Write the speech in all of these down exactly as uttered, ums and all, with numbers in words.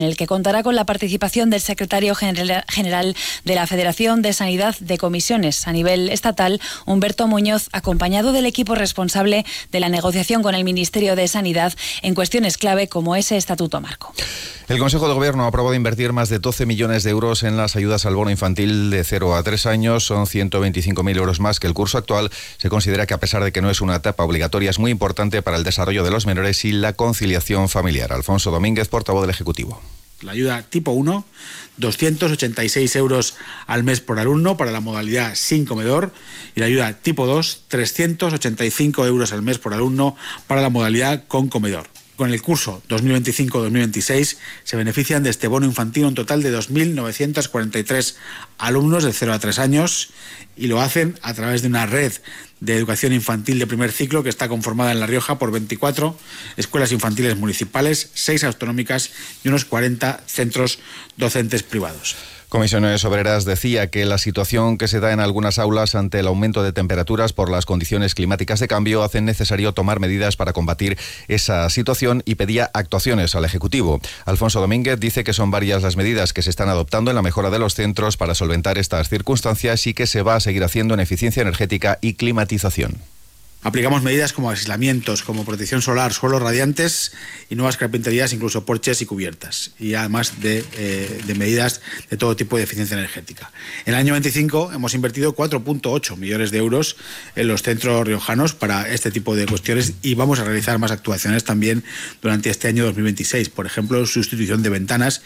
en el que contará con la participación del secretario general de la Federación de Sanidad de Comisiones a nivel estatal, Humberto Muñoz, acompañado del equipo responsable de la negociación con el Ministerio de Sanidad en cuestiones clave como ese estatuto marco. El Consejo de Gobierno ha aprobado invertir más de doce millones de euros en las ayudas al bono infantil de cero a tres años. Son ciento veinticinco mil euros más que el curso actual. Se considera que, a pesar de que no es una etapa obligatoria, es muy importante para el desarrollo de los menores y la conciliación familiar. Alfonso Domínguez, portavoz del Ejecutivo. La ayuda tipo uno, doscientos ochenta y seis euros al mes por alumno para la modalidad sin comedor, y la ayuda tipo dos, trescientos ochenta y cinco euros al mes por alumno para la modalidad con comedor. Con el curso dos mil veinticinco dos mil veintiséis se benefician de este bono infantil un total de dos mil novecientos cuarenta y tres alumnos de cero a tres años, y lo hacen a través de una red de educación infantil de primer ciclo que está conformada en La Rioja por veinticuatro escuelas infantiles municipales, seis autonómicas y unos cuarenta centros docentes privados. Comisiones Obreras decía que la situación que se da en algunas aulas ante el aumento de temperaturas por las condiciones climáticas de cambio hacen necesario tomar medidas para combatir esa situación y pedía actuaciones al Ejecutivo. Alfonso Domínguez dice que son varias las medidas que se están adoptando en la mejora de los centros para solventar estas circunstancias y que se va a seguir haciendo en eficiencia energética y climatización. Aplicamos medidas como aislamientos, como protección solar, suelos radiantes y nuevas carpinterías, incluso porches y cubiertas, y además de, eh, de medidas de todo tipo de eficiencia energética. En el año veinticinco hemos invertido cuatro coma ocho millones de euros en los centros riojanos para este tipo de cuestiones, y vamos a realizar más actuaciones también durante este año dos mil veintiséis, por ejemplo, sustitución de ventanas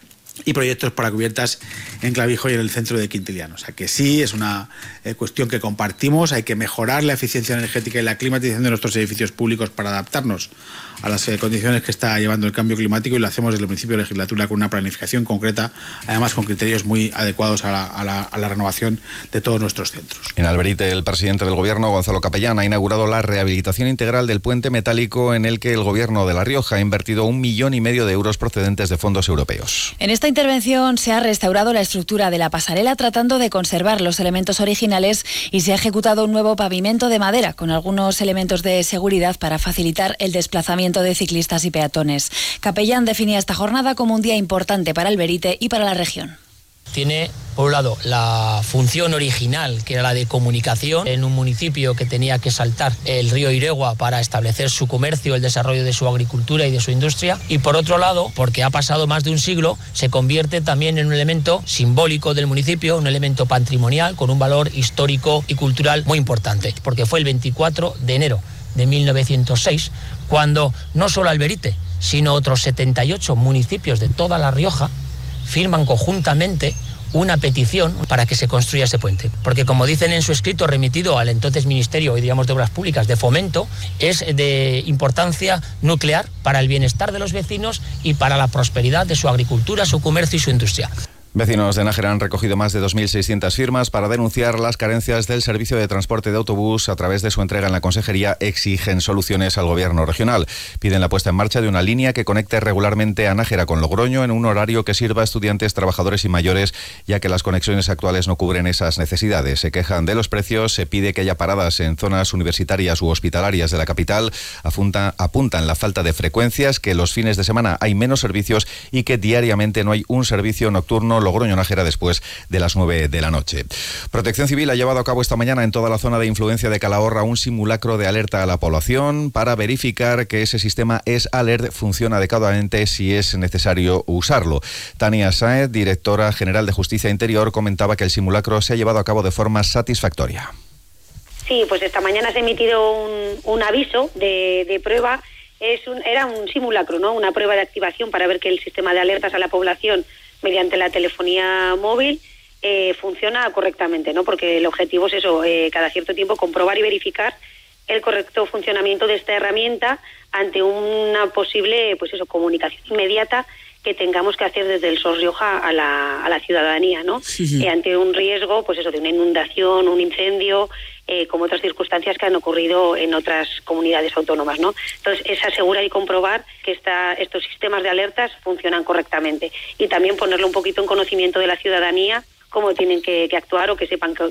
y proyectos para cubiertas en Clavijo y en el centro de Quintiliano. O sea que sí, es una eh, cuestión que compartimos. Hay que mejorar la eficiencia energética y la climatización de nuestros edificios públicos para adaptarnos a las eh, condiciones que está llevando el cambio climático, y lo hacemos desde el principio de legislatura con una planificación concreta, además con criterios muy adecuados a la, a la, a la renovación de todos nuestros centros. En Alberite, el presidente del Gobierno, Gonzalo Capellán, ha inaugurado la rehabilitación integral del puente metálico en el que el Gobierno de La Rioja ha invertido un millón y medio de euros procedentes de fondos europeos. En esta intervención se ha restaurado la estructura de la pasarela tratando de conservar los elementos originales, y se ha ejecutado un nuevo pavimento de madera con algunos elementos de seguridad para facilitar el desplazamiento de ciclistas y peatones. Capellán definía esta jornada como un día importante para Alberite y para la región. Tiene, por un lado, la función original, que era la de comunicación en un municipio que tenía que saltar el río Iregua para establecer su comercio, el desarrollo de su agricultura y de su industria, y por otro lado, porque ha pasado más de un siglo, se convierte también en un elemento simbólico del municipio, un elemento patrimonial con un valor histórico y cultural muy importante, porque fue el veinticuatro de enero de mil novecientos seis cuando no solo Alberite, sino otros setenta y ocho municipios de toda La Rioja firman conjuntamente una petición para que se construya ese puente. Porque, como dicen en su escrito remitido al entonces Ministerio, hoy digamos de Obras Públicas, de Fomento, es de importancia nuclear para el bienestar de los vecinos y para la prosperidad de su agricultura, su comercio y su industria. Vecinos de Nájera han recogido más de dos mil seiscientas firmas para denunciar las carencias del servicio de transporte de autobús. A través de su entrega en la Consejería exigen soluciones al Gobierno regional. Piden la puesta en marcha de una línea que conecte regularmente a Nájera con Logroño en un horario que sirva a estudiantes, trabajadores y mayores, ya que las conexiones actuales no cubren esas necesidades. Se quejan de los precios, se pide que haya paradas en zonas universitarias u hospitalarias de la capital, apuntan, apuntan la falta de frecuencias, que los fines de semana hay menos servicios y que diariamente no hay un servicio nocturno Logroño-Nájera después de las nueve de la noche. Protección Civil ha llevado a cabo esta mañana en toda la zona de influencia de Calahorra un simulacro de alerta a la población para verificar que ese sistema es alert, funciona adecuadamente si es necesario usarlo. Tania Sáez, directora general de Justicia e Interior, comentaba que el simulacro se ha llevado a cabo de forma satisfactoria. Sí, pues esta mañana se ha emitido un, un aviso de, de prueba. Es un, era un simulacro, ¿no? Una prueba de activación para ver que el sistema de alertas a la población mediante la telefonía móvil eh, funciona correctamente, ¿no? Porque el objetivo es eso, eh, cada cierto tiempo comprobar y verificar el correcto funcionamiento de esta herramienta ante una posible, pues eso, comunicación inmediata que tengamos que hacer desde el S O S Rioja a la, a la ciudadanía, ¿no? Sí, sí. Eh, ante un riesgo, pues eso, de una inundación, un incendio, eh, como otras circunstancias que han ocurrido en otras comunidades autónomas, ¿no? Entonces, es asegurar y comprobar que esta, estos sistemas de alertas funcionan correctamente, y también ponerlo un poquito en conocimiento de la ciudadanía, cómo tienen que, que actuar, o que sepan que,